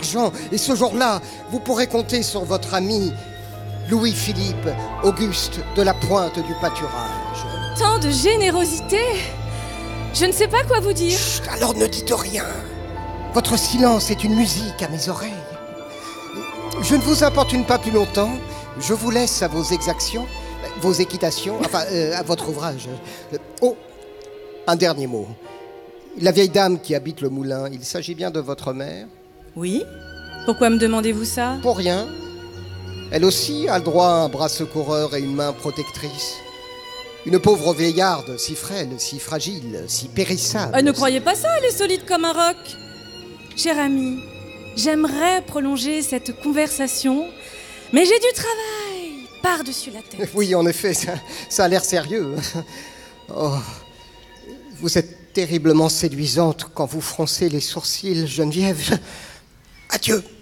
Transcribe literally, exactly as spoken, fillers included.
d'argent. Et ce jour-là, vous pourrez compter sur votre ami Louis-Philippe Auguste de la Pointe du Pâturage. Tant de générosité! Je ne sais pas quoi vous dire. Chut, alors ne dites rien. Votre silence est une musique à mes oreilles. Je ne vous importune pas plus longtemps. Je vous laisse à vos exactions, vos équitations, enfin, euh, à votre ouvrage. Oh, un dernier mot. La vieille dame qui habite le moulin, il s'agit bien de votre mère? Oui? Pourquoi me demandez-vous ça? Pour rien. Elle aussi a le droit à un bras secoureur et une main protectrice. Une pauvre vieillarde, si frêle, si fragile, si périssable. Ah, ne croyez pas ça, elle est solide comme un roc. Cher ami, j'aimerais prolonger cette conversation, mais j'ai du travail par-dessus la tête. Oui, en effet, ça, ça a l'air sérieux. Oh, vous êtes terriblement séduisante quand vous froncez les sourcils, Geneviève. Adieu.